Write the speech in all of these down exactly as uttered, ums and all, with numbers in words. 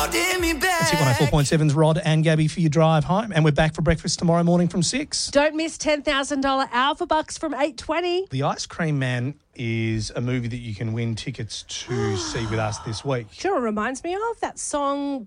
holding me back. It's Hit one oh four point seven's Rod and Gabby for your drive home. And we're back for breakfast tomorrow morning from six. Don't miss ten thousand dollars Alpha Bucks from eight twenty. The Ice Cream Man is a movie that you can win tickets to see with us this week. Do you know what it reminds me of? That song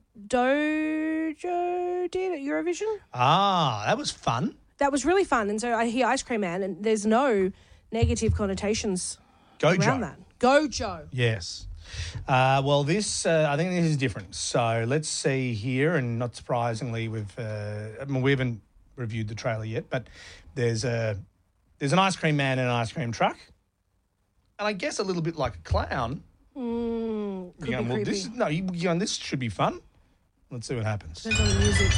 Dojo did at Eurovision. Ah, that was fun. That was really fun. And so I hear Ice Cream Man and there's no negative connotations Gojo. around that. Gojo. Yes. Uh, well, this, uh, I think this is different. So let's see here, and not surprisingly, we've, uh, I mean, we haven't reviewed the trailer yet, but there's a there's an ice cream man in an ice cream truck, and I guess a little bit like a clown. Mm, could You're going, be well, creepy. this, no, you, you're going, this should be fun. Let's see what happens. Depends on the music.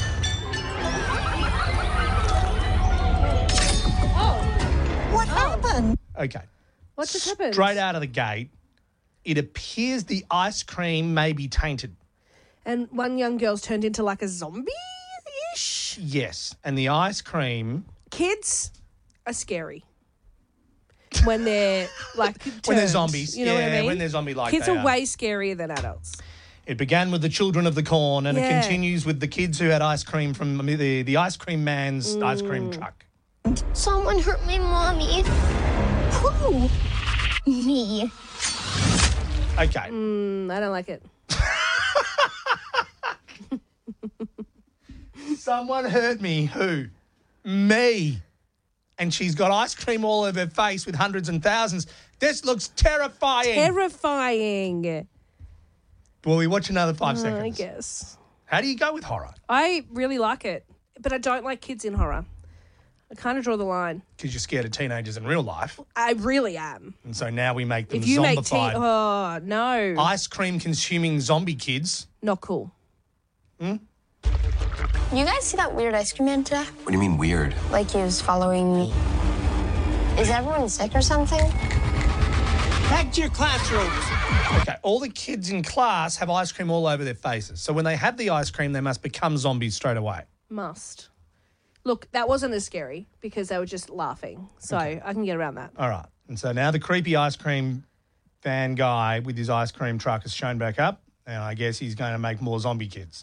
What happened? Okay. What just happened? Straight out of the gate, it appears the ice cream may be tainted. And one young girl's turned into like a zombie-ish. Yes, and the ice cream... Kids are scary. When they're like When they're turns, zombies. You know yeah, what I mean? when they're zombie-like Kids they are are. way scarier than adults. It began with the children of the corn, and it Yeah. continues with the kids who had ice cream from the, the ice cream man's ice cream truck. Someone hurt my mommy. Who? Me. Okay. Mm, I don't like it. Someone hurt me. Who? Me. And she's got ice cream all over her face with hundreds and thousands. This looks terrifying. Terrifying. Well, we watch another five Uh, seconds. I guess. How do you go with horror? I really like it, but I don't like kids in horror. I kind of draw the line. Because you're scared of teenagers in real life. I really am. And so now we make them If you make teen, zombified. oh no, Ice cream consuming zombie kids. not cool. You guys see that weird ice cream man today? What do you mean weird? Like he was following me. Is everyone sick or something? Back to your classrooms. Okay, all the kids in class have ice cream all over their faces. So when they have the ice cream, they must become zombies straight away. Must. Look, that wasn't as scary because they were just laughing. So I can get around that. All right. And so now the creepy ice cream fan guy with his ice cream truck is shown back up. And I guess he's going to make more zombie kids.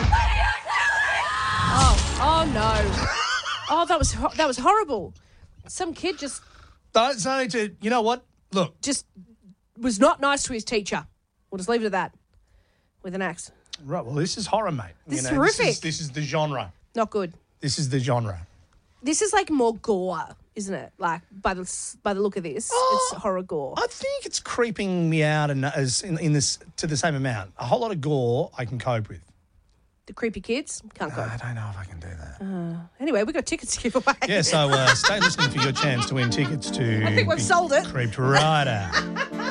Oh, oh no. Oh, that was ho- that was horrible. Some kid just Don't say to, you know what? Look, just was not nice to his teacher. We'll just leave it at that. With an axe. right, well, this is horror, mate. This is This is, horrific. this is the genre. Not good. This is the genre. This is like more gore, isn't it? Like by the s- by the look of this, it's horror gore. I think it's creeping me out and as in, in this to the same amount. A whole lot of gore I can cope with. The creepy kids can't go. I don't know if I can do that. Anyway, we got tickets to give away. Yeah, so uh, stay listening for your chance to win tickets to I think we've be sold it. Creeped right out.